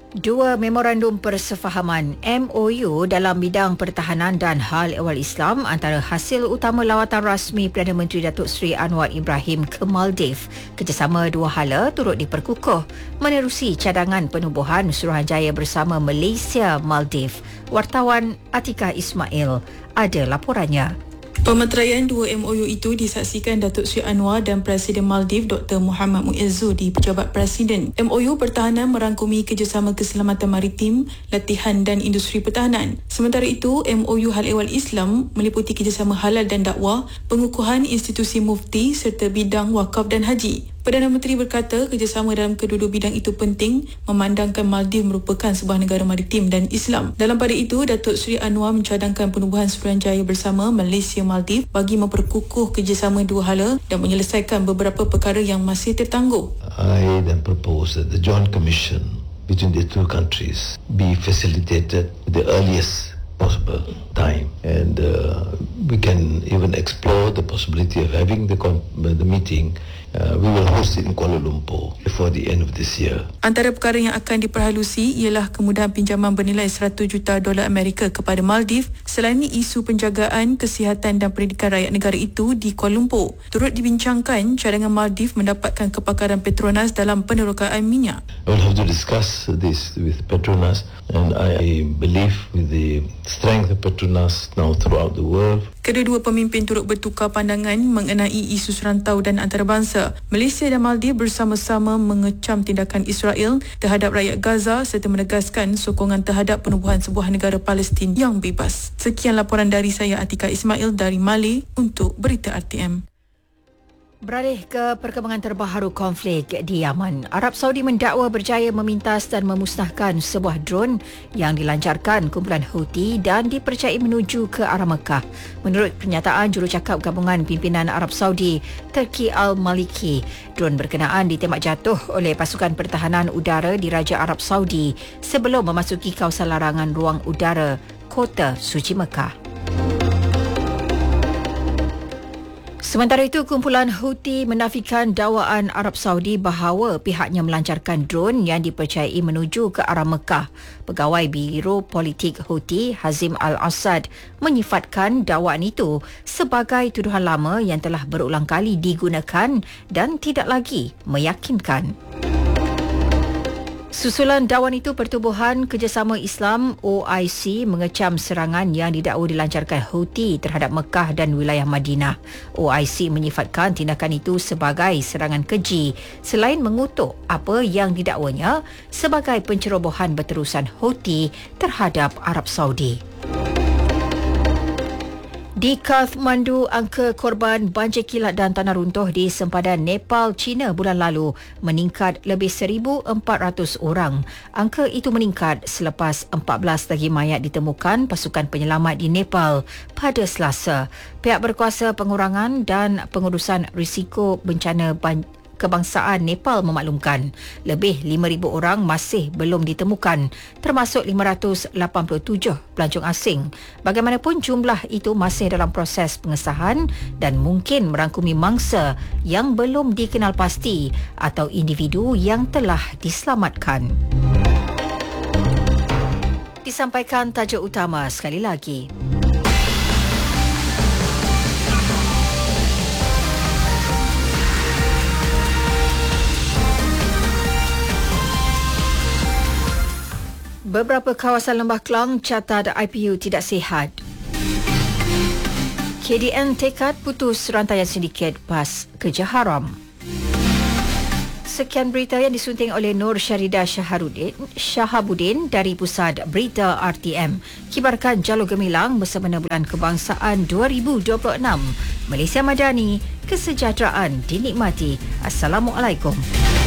Dua memorandum persefahaman MOU dalam bidang pertahanan dan hal ehwal Islam antara hasil utama lawatan rasmi Perdana Menteri Datuk Seri Anwar Ibrahim ke Maldives. Kerjasama dua hala turut diperkukuh menerusi cadangan penubuhan Suruhanjaya bersama Malaysia Maldives. Wartawan Atika Ismail ada laporannya. Pemeteraian dua MOU itu disaksikan Datuk Seri Anwar dan Presiden Maldives Dr. Muhammad Muizzu di Pejabat Presiden. MOU pertahanan merangkumi kerjasama keselamatan maritim, latihan dan industri pertahanan. Sementara itu, MOU hal ehwal Islam meliputi kerjasama halal dan dakwah, pengukuhan institusi mufti serta bidang wakaf dan haji. Perdana Menteri berkata kerjasama dalam kedua-dua bidang itu penting memandangkan Maldives merupakan sebuah negara maritim dan Islam. Dalam pada itu, Datuk Seri Anwar mencadangkan penubuhan Suruhanjaya bersama Malaysia Maldives bagi memperkukuh kerjasama dua hala dan menyelesaikan beberapa perkara yang masih tertangguh. I then propose that the joint commission between the two countries be facilitated at the earliest possible time, and we can even explore the possibility of having the meeting. We will host it in Kuala Lumpur before the end of this year. Antara perkara yang akan diperhalusi ialah kemudahan pinjaman bernilai $100 juta Amerika kepada Maldives selain isu penjagaan, kesihatan dan pendidikan rakyat negara itu di Kuala Lumpur. Turut dibincangkan cadangan Maldives mendapatkan kepakaran Petronas dalam penerokaan minyak. I will have to discuss this with Petronas, and I believe with the strength of Petronas now throughout the world. Kedua-dua pemimpin turut bertukar pandangan mengenai isu serantau dan antarabangsa. Malaysia dan Maldives bersama-sama mengecam tindakan Israel terhadap rakyat Gaza serta menegaskan sokongan terhadap penubuhan sebuah negara Palestin yang bebas. Sekian laporan dari saya Atika Ismail dari Malay untuk Berita RTM. Beralih ke perkembangan terbaru konflik di Yaman. Arab Saudi mendakwa berjaya memintas dan memusnahkan sebuah drone yang dilancarkan kumpulan Houthi dan dipercayai menuju ke arah Mekah. Menurut pernyataan jurucakap gabungan pimpinan Arab Saudi, Turki Al-Maliki, drone berkenaan ditembak jatuh oleh pasukan pertahanan udara di Raja Arab Saudi sebelum memasuki kawasan larangan ruang udara Kota Suci Mekah. Sementara itu, kumpulan Houthi menafikan dakwaan Arab Saudi bahawa pihaknya melancarkan drone yang dipercayai menuju ke arah Mekah. Pegawai Biro Politik Houthi, Hazim Al-Assad, menyifatkan dakwaan itu sebagai tuduhan lama yang telah berulang kali digunakan dan tidak lagi meyakinkan. Susulan dakwaan itu, Pertubuhan Kerjasama Islam OIC mengecam serangan yang didakwa dilancarkan Houthi terhadap Mekah dan wilayah Madinah. OIC menyifatkan tindakan itu sebagai serangan keji selain mengutuk apa yang didakwanya sebagai pencerobohan berterusan Houthi terhadap Arab Saudi. Di Kathmandu, angka korban banjir kilat dan tanah runtuh di sempadan Nepal, China bulan lalu meningkat lebih 1,400 orang. Angka itu meningkat selepas 14 lagi mayat ditemukan pasukan penyelamat di Nepal pada Selasa. Pihak berkuasa pengurangan dan pengurusan risiko bencana kebangsaan Nepal memaklumkan lebih 5,000 orang masih belum ditemukan, termasuk 587 pelancong asing. Bagaimanapun, jumlah itu masih dalam proses pengesahan dan mungkin merangkumi mangsa yang belum dikenal pasti atau individu yang telah diselamatkan. Disampaikan tajuk utama sekali lagi. Beberapa kawasan Lembah Kelang catat IPU tidak sihat. KDN tekad putus rantaian sindiket bas kerja haram. Sekian berita yang disunting oleh Nur Syarida Shahabuddin dari Pusat Berita RTM. Kibarkan Jalur Gemilang bersama Bulan Kebangsaan 2026. Malaysia Madani, kesejahteraan dinikmati. Assalamualaikum.